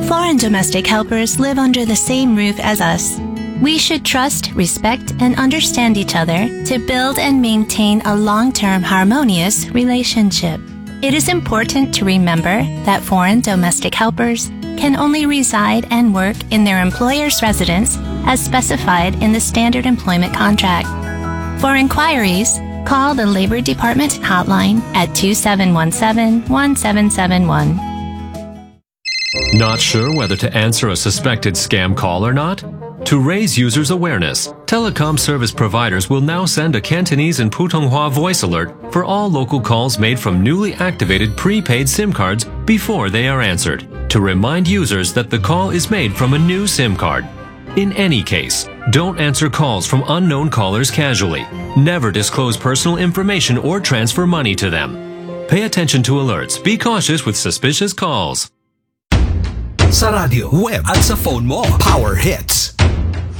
Foreign domestic helpers live under the same roof as us. We should trust, respect, and understand each other to build and maintain a long-term harmonious relationship. It is important to remember that foreign domestic helpers can only reside and work in their employer's residence as specified in the standard employment contract. For inquiries, call the Labor Department hotline at 2717-1771. Not sure whether to answer a suspected scam call or not? To raise users' awareness, telecom service providers will now send a Cantonese and Putonghua voice alert for all local calls made from newly activated prepaid SIM cards before they are answered, to remind users that the call is made from a new SIM card. In any case, don't answer calls from unknown callers casually. Never disclose personal information or transfer money to them. Pay attention to alerts. Be cautious with suspicious calls. Sa radio, web at sa phone mo, Power Hits.